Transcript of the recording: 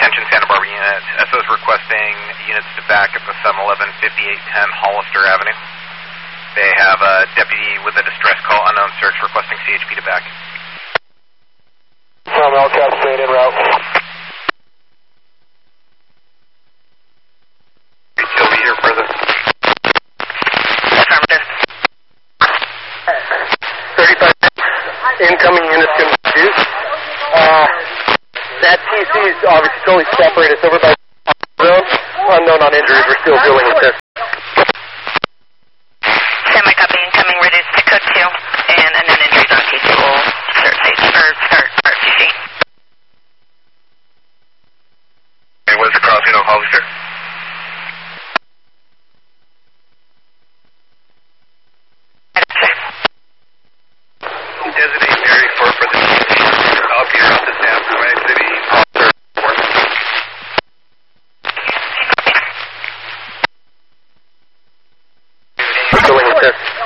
Attention Santa Barbara units. SO's requesting units to back at the 711-5810 Hollister Avenue. They have a deputy with a distress call, unknown search, requesting CHP to back. From LCAP, staying en route. Utility here further. Affirmative. 35 incoming units confused. That TC is obviously totally separated. It's over by road. Unknown on injuries. We're still dealing with this. Semi-copy incoming, reduced to code 2, and unknown injuries on TC will start RTC. Hey, what's the crossing of Hollister? Designate area for the up here off the San Francisco City. We're dealing with this.